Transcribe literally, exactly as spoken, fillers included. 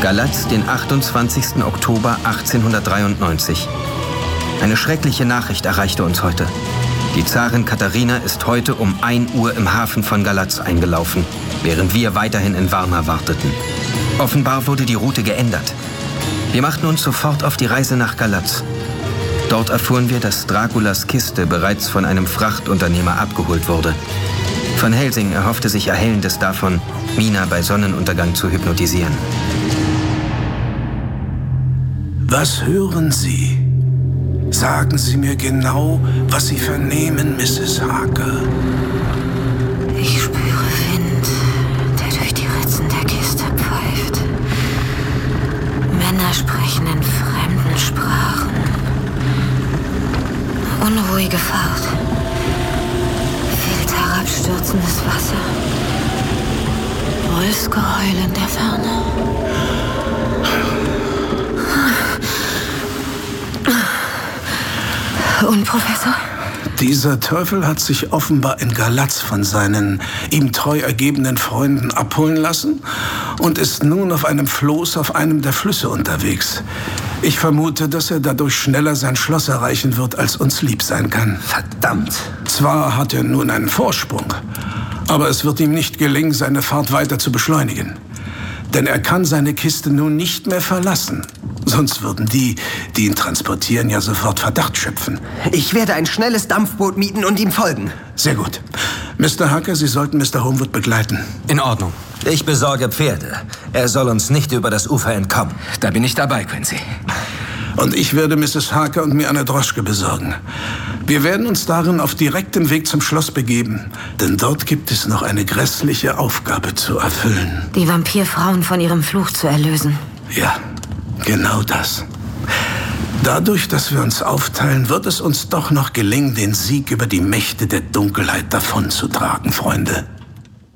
Galatz, den achtundzwanzigsten Oktober achtzehnhundertdreiundneunzig. Eine schreckliche Nachricht erreichte uns heute. Die Zarin Katharina ist heute um ein Uhr im Hafen von Galatz eingelaufen, während wir weiterhin in Varna warteten. Offenbar wurde die Route geändert. Wir machten uns sofort auf die Reise nach Galatz. Dort erfuhren wir, dass Draculas Kiste bereits von einem Frachtunternehmer abgeholt wurde. Van Helsing erhoffte sich Erhellendes davon, Mina bei Sonnenuntergang zu hypnotisieren. Was hören Sie? Sagen Sie mir genau, was Sie vernehmen, Misses Harker. Ich spüre Wind, der durch die Ritzen der Kiste pfeift. Männer sprechen in fremden Sprachen. Unruhige Fahrt. Wild herabstürzendes Wasser. Wolfsgeheul in der Ferne. Und, Professor? Dieser Teufel hat sich offenbar in Galatz von seinen ihm treu ergebenen Freunden abholen lassen und ist nun auf einem Floß auf einem der Flüsse unterwegs. Ich vermute, dass er dadurch schneller sein Schloss erreichen wird, als uns lieb sein kann. Verdammt! Zwar hat er nun einen Vorsprung, aber es wird ihm nicht gelingen, seine Fahrt weiter zu beschleunigen. Denn er kann seine Kiste nun nicht mehr verlassen. Sonst würden die, die ihn transportieren, ja sofort Verdacht schöpfen. Ich werde ein schnelles Dampfboot mieten und ihm folgen. Sehr gut. Mister Harker, Sie sollten Mister Homewood begleiten. In Ordnung. Ich besorge Pferde. Er soll uns nicht über das Ufer entkommen. Da bin ich dabei, Quincy. Und ich werde Misses Harker und mir eine Droschke besorgen. Wir werden uns darin auf direktem Weg zum Schloss begeben. Denn dort gibt es noch eine grässliche Aufgabe zu erfüllen. Die Vampirfrauen von ihrem Fluch zu erlösen. Ja, genau das. Dadurch, dass wir uns aufteilen, wird es uns doch noch gelingen, den Sieg über die Mächte der Dunkelheit davonzutragen, Freunde.